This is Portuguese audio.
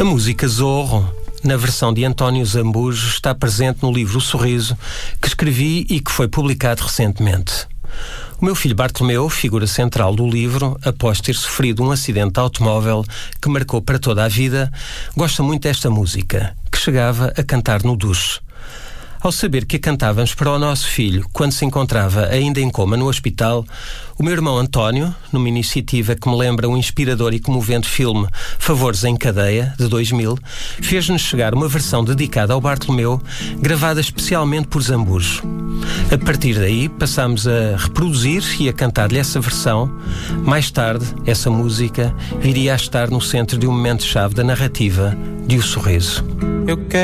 música Zorro, na versão de António Zambujo, está presente no livro O Sorriso, que escrevi e que foi publicado recentemente. O meu filho Bartolomeu, figura central do livro, após ter sofrido um acidente de automóvel que marcou para toda a vida, gosta muito desta música, que chegava a cantar no duche. Ao saber que a cantávamos para o nosso filho, quando se encontrava ainda em coma no hospital, o meu irmão António, numa iniciativa que me lembra um inspirador e comovente filme Favores em Cadeia, de 2000, fez-nos chegar uma versão dedicada ao Bartolomeu, gravada especialmente por Zambujo. A partir daí, passámos a reproduzir e a cantar-lhe essa versão. Mais tarde, essa música viria a estar no centro de um momento-chave da narrativa de O Sorriso. Eu quero